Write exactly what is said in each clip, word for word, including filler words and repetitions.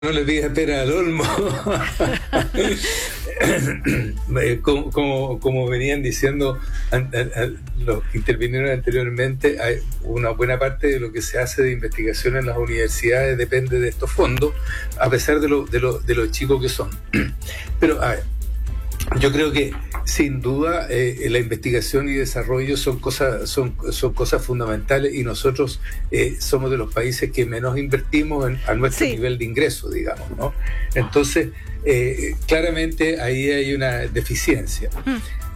no le pidas pera al olmo. como, como, como venían diciendo an, an, an, los que intervinieron anteriormente, hay una buena parte de lo que se hace de investigación en las universidades depende de estos fondos, a pesar de lo, de lo, de lo chicos que son. Pero a ver, yo creo que sin duda eh, la investigación y desarrollo son cosas son, son cosas fundamentales, y nosotros eh, somos de los países que menos invertimos en, a nuestro sí. nivel de ingreso, digamos, ¿no? Entonces, eh, claramente ahí hay una deficiencia. Mm.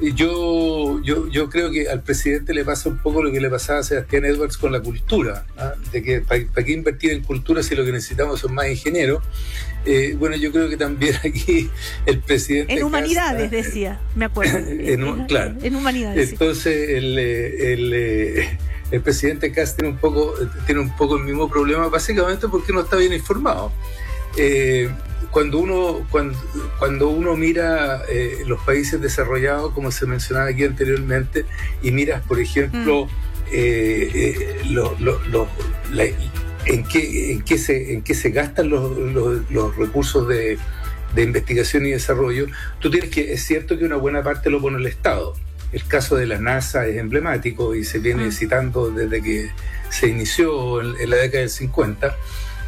Yo, yo, yo creo que al presidente le pasa un poco lo que le pasaba a Sebastián Edwards con la cultura, ¿eh? De que para pa qué invertir en cultura si lo que necesitamos son más ingenieros. Eh, bueno, yo creo que también aquí el presidente... En humanidades, Casa, decía, me acuerdo. en, claro. En humanidades. Entonces, sí. el, el, el presidente Casa tiene un poco, tiene un poco el mismo problema, básicamente porque no está bien informado. Eh, cuando uno cuando, cuando uno mira eh, los países desarrollados, como se mencionaba aquí anteriormente, y miras, por ejemplo, mm. eh, eh, lo, lo, lo, la, en qué en qué se en qué se gastan los, los, los recursos de, de investigación y desarrollo, tú tienes que, es cierto que una buena parte lo pone el Estado. El caso de la NASA es emblemático y se viene mm. citando desde que se inició en, en la década del cincuenta.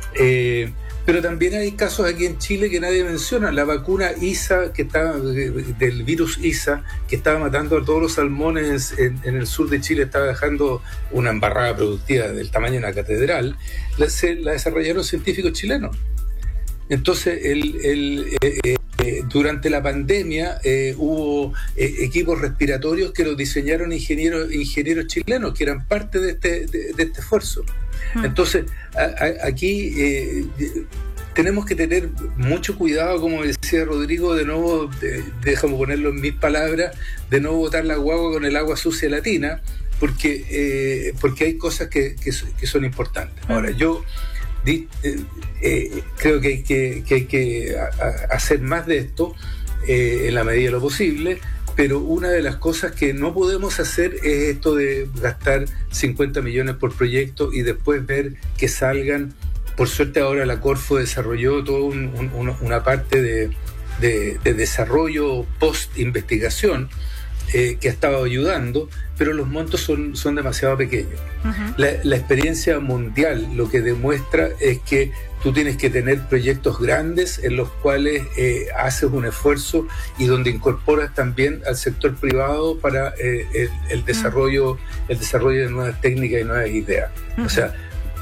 Eh, Pero también hay casos aquí en Chile que nadie menciona. La vacuna I S A, que estaba, del virus I S A, que estaba matando a todos los salmones en, en el sur de Chile, estaba dejando una embarrada productiva del tamaño de una catedral, la, se, la desarrollaron científicos chilenos. Entonces, el, el, eh, eh, durante la pandemia eh, hubo eh, equipos respiratorios que los diseñaron ingenieros, ingenieros chilenos, que eran parte de este, de, de este esfuerzo. Entonces, a, a, aquí eh, tenemos que tener mucho cuidado, como decía Rodrigo, de nuevo, de, déjame ponerlo en mis palabras, de no botar la guagua con el agua sucia latina, porque, eh, porque hay cosas que, que, que son importantes. Ahora, yo di, eh, eh, creo que hay que, que, hay que a, a hacer más de esto eh, en la medida de lo posible. Pero una de las cosas que no podemos hacer es esto de gastar cincuenta millones por proyecto y después ver que salgan. Por suerte ahora la Corfo desarrolló toda un, un, una parte de, de, de desarrollo post-investigación eh, que ha estado ayudando, pero los montos son, son demasiado pequeños. Uh-huh. La, la experiencia mundial lo que demuestra es que tú tienes que tener proyectos grandes en los cuales eh, haces un esfuerzo y donde incorporas también al sector privado para eh, el, el desarrollo uh-huh. el desarrollo de nuevas técnicas y nuevas ideas. Uh-huh. O sea,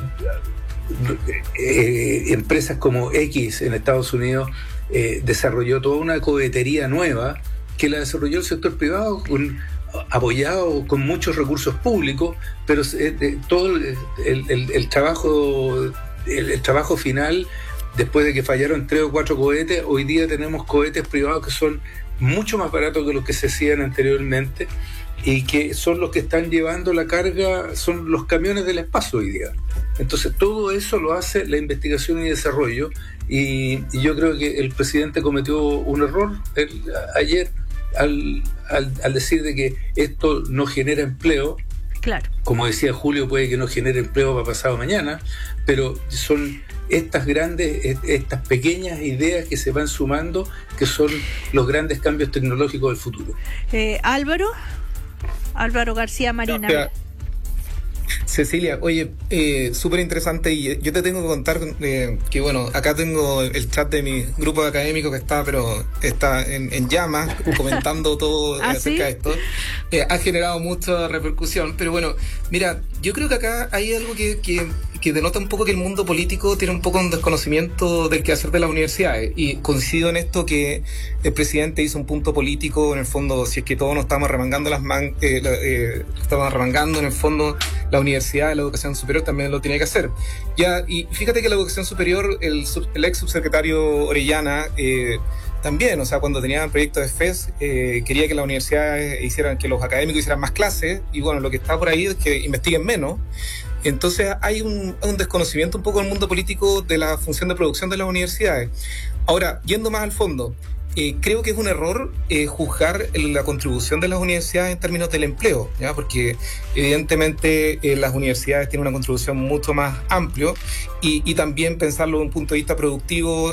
eh, empresas como X en Estados Unidos eh, desarrolló toda una cohetería nueva que la desarrolló el sector privado con, apoyado con muchos recursos públicos, pero eh, eh, todo el, el, el trabajo el, el trabajo final, después de que fallaron tres o cuatro cohetes, hoy día tenemos cohetes privados que son mucho más baratos que los que se hacían anteriormente y que son los que están llevando la carga, son los camiones del espacio hoy día. Entonces todo eso lo hace la investigación y desarrollo, y, y yo creo que el presidente cometió un error el, ayer al, al, al decir de que esto no genera empleo. Claro. Como decía Julio, puede que no genere empleo para pasado mañana, pero son estas grandes, estas pequeñas ideas que se van sumando, que son los grandes cambios tecnológicos del futuro. Eh, Álvaro, Álvaro García Marina. No, Cecilia, oye, eh, súper interesante, y yo te tengo que contar eh, que bueno, acá tengo el chat de mi grupo de académicos que está, pero está en, en llamas, comentando todo ¿Ah, acerca sí? de esto. Eh, ha generado mucha repercusión, pero bueno, mira, yo creo que acá hay algo que, que, que denota un poco que el mundo político tiene un poco un desconocimiento del quehacer de las universidades, y coincido en esto que el presidente hizo un punto político, en el fondo, si es que todos nos estamos remangando las man, eh, eh, estamos remangando en el fondo la universidad, la educación superior también lo tiene que hacer. Ya, y fíjate que la educación superior, el, el ex subsecretario Orellana, eh, también, o sea, cuando tenían proyectos de F E S, eh, quería que las universidades hicieran, que los académicos hicieran más clases, y bueno, lo que está por ahí es que investiguen menos. Entonces hay un, un desconocimiento un poco del mundo político de la función de producción de las universidades. Ahora, yendo más al fondo, Eh, creo que es un error eh, juzgar la contribución de las universidades en términos del empleo, ¿ya? Porque evidentemente eh, las universidades tienen una contribución mucho más amplio y, y también pensarlo desde un punto de vista productivo